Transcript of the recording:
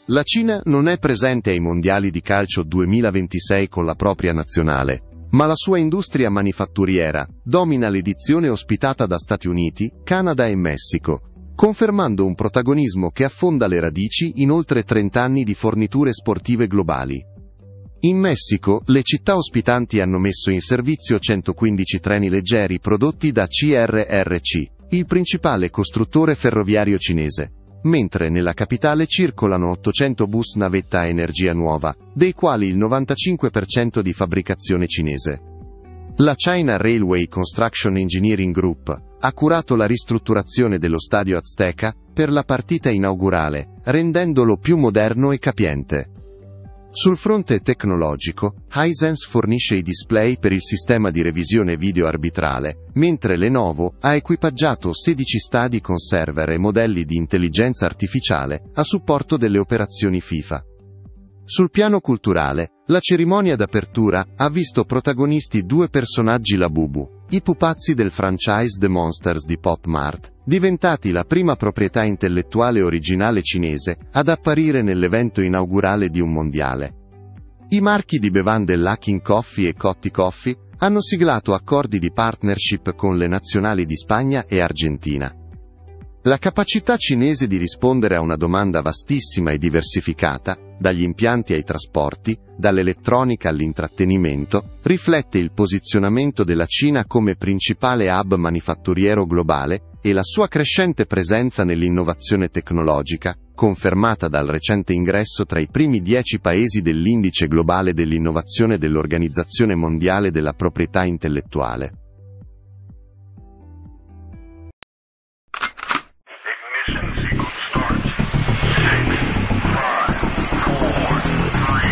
La Cina non è presente ai mondiali di calcio 2026 con la propria nazionale, ma la sua industria manifatturiera domina l'edizione ospitata da Stati Uniti, Canada e Messico, confermando un protagonismo che affonda le radici in oltre 30 anni di forniture sportive globali. In Messico, le città ospitanti hanno messo in servizio 115 treni leggeri prodotti da CRRC, il principale costruttore ferroviario cinese, mentre nella capitale circolano 800 bus navetta a energia nuova, dei quali il 95% di fabbricazione cinese. La China Railway Construction Engineering Group ha curato la ristrutturazione dello stadio Azteca per la partita inaugurale, rendendolo più moderno e capiente. Sul fronte tecnologico, Hisense fornisce i display per il sistema di revisione video arbitrale, mentre Lenovo ha equipaggiato 16 stadi con server e modelli di intelligenza artificiale a supporto delle operazioni FIFA. Sul piano culturale, la cerimonia d'apertura ha visto protagonisti due personaggi Labubu, i pupazzi del franchise The Monsters di Pop Mart, diventati la prima proprietà intellettuale originale cinese ad apparire nell'evento inaugurale di un mondiale. I marchi di bevande Luckin Coffee e Cotti Coffee hanno siglato accordi di partnership con le nazionali di Spagna e Argentina. La capacità cinese di rispondere a una domanda vastissima e diversificata, dagli impianti ai trasporti, dall'elettronica all'intrattenimento, riflette il posizionamento della Cina come principale hub manifatturiero globale e la sua crescente presenza nell'innovazione tecnologica, confermata dal recente ingresso tra i primi 10 paesi dell'Indice globale dell'innovazione dell'Organizzazione Mondiale della Proprietà Intellettuale.